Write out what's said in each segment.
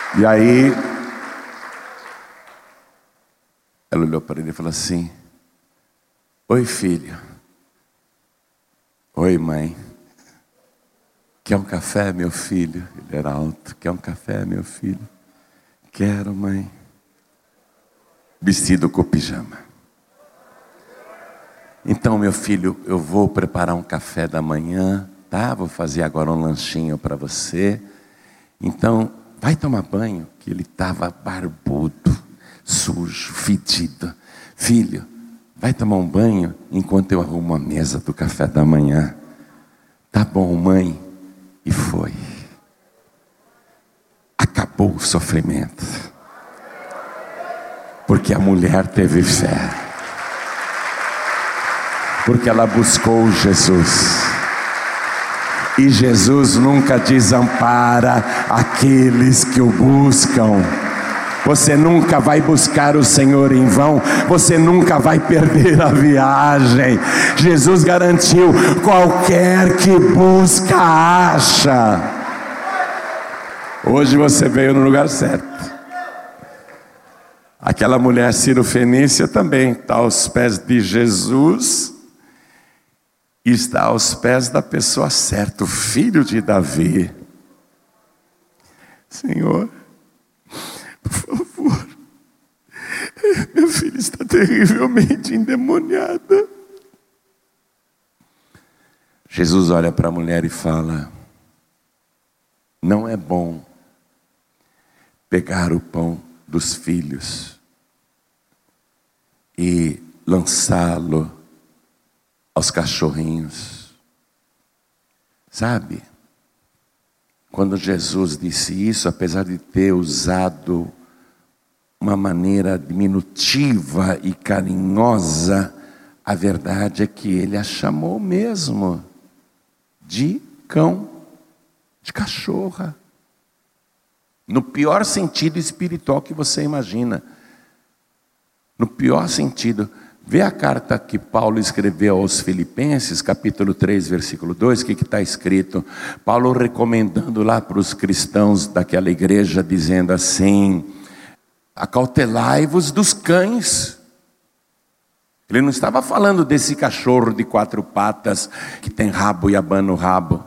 E aí, ela olhou para ele e falou assim: oi, filho. Oi, mãe. Quer um café, meu filho? Ele era alto. Quer um café, meu filho? Quero, mãe. Vestido com pijama. Então, meu filho, eu vou preparar um café da manhã, tá? Vou fazer agora um lanchinho para você. Então, vai tomar banho, que ele estava barbudo, sujo, fedido. Filho, vai tomar um banho enquanto eu arrumo a mesa do café da manhã. Tá bom, mãe. E foi. Acabou o sofrimento. Porque a mulher teve fé. Porque ela buscou Jesus. E Jesus nunca desampara aqueles que o buscam. Você nunca vai buscar o Senhor em vão. Você nunca vai perder a viagem. Jesus garantiu: qualquer que busca, acha. Hoje você veio no lugar certo. Aquela mulher cirofenícia também está aos pés de Jesus. E está aos pés da pessoa certa, o filho de Davi. Senhor, por favor, minha filha está terrivelmente endemoniada. Jesus olha para a mulher e fala: não é bom pegar o pão dos filhos e lançá-lo aos cachorrinhos. Sabe? Quando Jesus disse isso, apesar de ter usado uma maneira diminutiva e carinhosa, a verdade é que ele a chamou mesmo de cão, de cachorra. No pior sentido espiritual que você imagina. No pior sentido. Vê a carta que Paulo escreveu aos Filipenses, capítulo 3, versículo 2, o que está escrito? Paulo recomendando lá para os cristãos daquela igreja, dizendo assim: acautelai-vos dos cães. Ele não estava falando desse cachorro de 4 patas, que tem rabo e abana o rabo.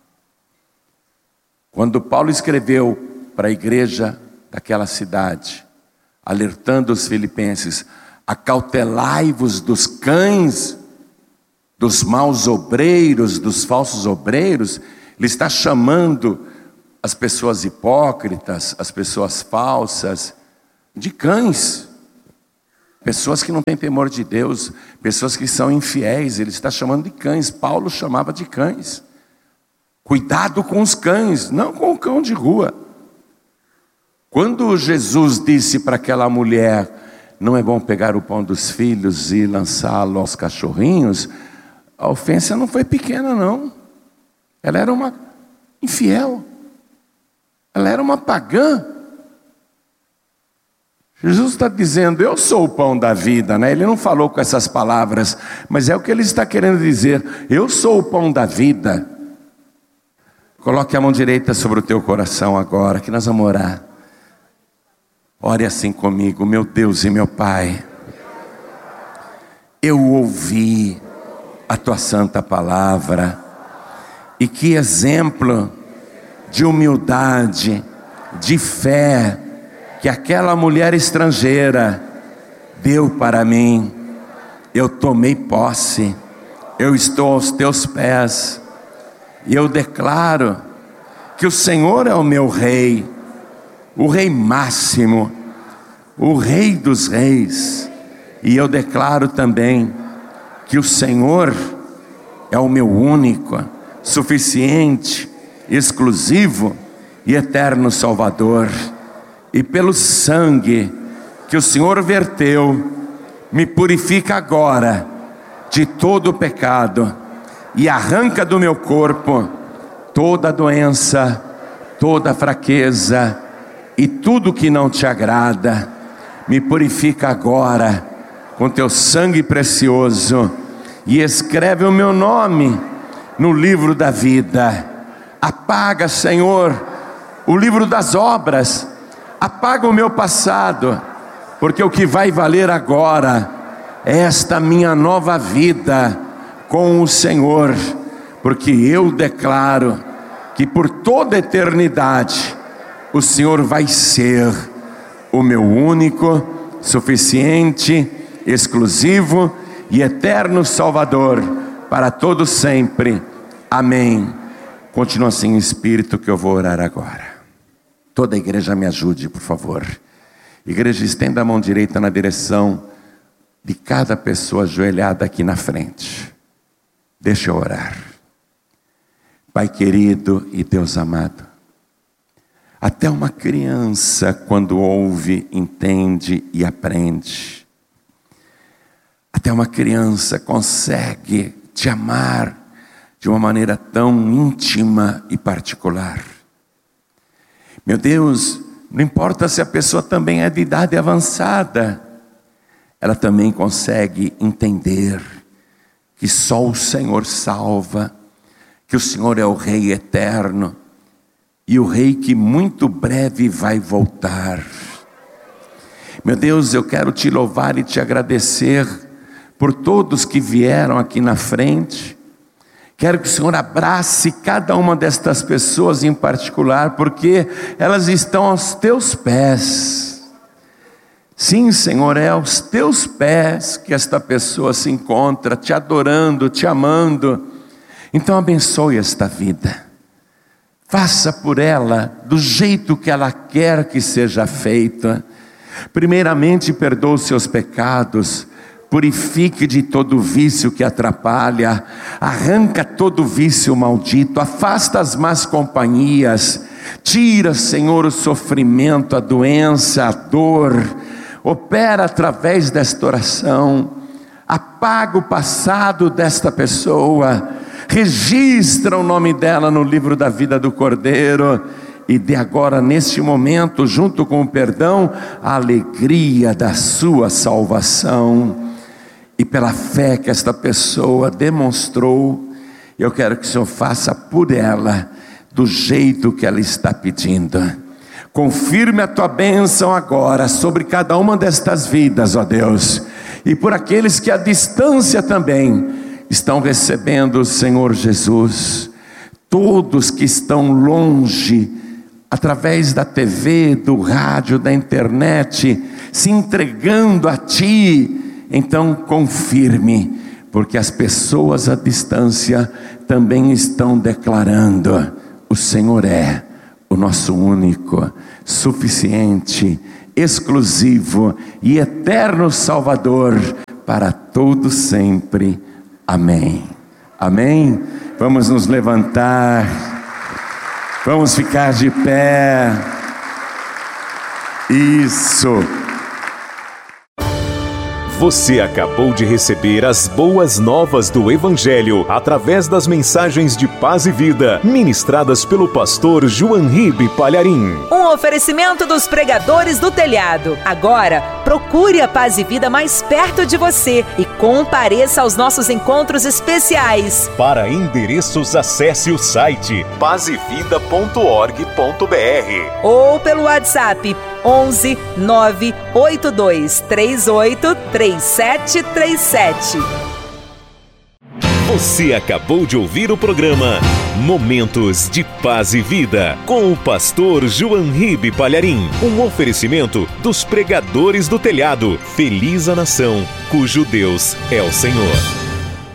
Quando Paulo escreveu para a igreja daquela cidade, alertando os filipenses: acautelai-vos dos cães, dos maus obreiros, dos falsos obreiros. Ele está chamando as pessoas hipócritas, as pessoas falsas, de cães. Pessoas que não têm temor de Deus, pessoas que são infiéis, ele está chamando de cães. Paulo chamava de cães. Cuidado com os cães, não com o cão de rua. Quando Jesus disse para aquela mulher: não é bom pegar o pão dos filhos e lançá-lo aos cachorrinhos, a ofensa não foi pequena, não. Ela era uma infiel. Ela era uma pagã. Jesus está dizendo: eu sou o pão da vida, né? Ele não falou com essas palavras, mas é o que ele está querendo dizer. Eu sou o pão da vida. Coloque a mão direita sobre o teu coração agora, que nós vamos orar. Ore assim comigo: meu Deus e meu Pai, eu ouvi a tua santa palavra, e que exemplo de humildade, de fé, que aquela mulher estrangeira deu para mim. Eu tomei posse, eu estou aos teus pés, e eu declaro que o Senhor é o meu Rei, o Rei máximo, o Rei dos reis. E eu declaro também que o Senhor é o meu único, suficiente, exclusivo e eterno Salvador. E pelo sangue que o Senhor verteu, me purifica agora de todo o pecado e arranca do meu corpo toda doença, toda fraqueza e tudo que não te agrada. Me purifica agora com teu sangue precioso e escreve o meu nome no livro da vida. Apaga, Senhor, o livro das obras apaga o meu passado, porque o que vai valer agora é esta minha nova vida com o Senhor, porque eu declaro que por toda a eternidade o Senhor vai ser o meu único, suficiente, exclusivo e eterno Salvador para todo sempre. Amém. Continua assim em espírito que eu vou orar agora. Toda a igreja me ajude, por favor. Igreja, estenda a mão direita na direção de cada pessoa ajoelhada aqui na frente. Deixa eu orar. Pai querido e Deus amado, até uma criança, quando ouve, entende e aprende. Até uma criança consegue te amar de uma maneira tão íntima e particular. Meu Deus, não importa se a pessoa também é de idade avançada, ela também consegue entender que só o Senhor salva, que o Senhor é o Rei eterno e o Rei que muito breve vai voltar. Meu Deus, eu quero te louvar e te agradecer por todos que vieram aqui na frente. Quero que o Senhor abrace cada uma destas pessoas em particular, porque elas estão aos teus pés. Sim, Senhor, é aos teus pés que esta pessoa se encontra, te adorando, te amando. Então abençoe esta vida. Faça por ela do jeito que ela quer que seja feita. Primeiramente, perdoa os seus pecados. Purifique de todo vício que atrapalha, arranca todo vício maldito, afasta as más companhias, tira, Senhor, o sofrimento, a doença, a dor, opera através desta oração, apaga o passado desta pessoa, registra o nome dela no livro da vida do Cordeiro, e de agora, neste momento, junto com o perdão, a alegria da sua salvação. E pela fé que esta pessoa demonstrou, eu quero que o Senhor faça por ela, do jeito que ela está pedindo. Confirme a tua bênção agora, sobre cada uma destas vidas, ó Deus. E por aqueles que à distância também estão recebendo o Senhor Jesus. Todos que estão longe, através da TV, do rádio, da internet, se entregando a Ti. Então confirme, porque as pessoas à distância também estão declarando: o Senhor é o nosso único, suficiente, exclusivo e eterno Salvador para todo sempre. Amém. Amém? Vamos nos levantar, vamos ficar de pé. Isso. Você acabou de receber as boas novas do Evangelho através das mensagens de paz e vida ministradas pelo pastor João Ribe Palharim. Um oferecimento dos pregadores do telhado. Agora, procure a Paz e Vida mais perto de você e compareça aos nossos encontros especiais. Para endereços, acesse o site pazevida.org.br ou pelo WhatsApp 11 982 38 3737. Você acabou de ouvir o programa Momentos de Paz e Vida com o pastor João Ribe Palharim. Um oferecimento dos pregadores do telhado. Feliz a nação cujo Deus é o Senhor.